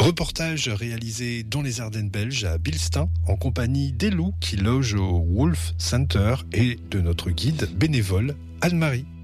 Reportage réalisé dans les Ardennes belges à Bilstain en compagnie des loups qui logent au Wolf Center et de notre guide bénévole Anne-Marie.